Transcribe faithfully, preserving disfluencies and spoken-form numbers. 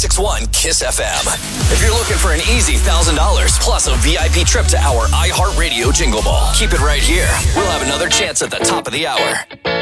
six one KISS F M. If you're looking for an easy one thousand dollars plus a V I P trip to our iHeartRadio Jingle Ball, keep it right here. We'll have another chance at the top of the hour.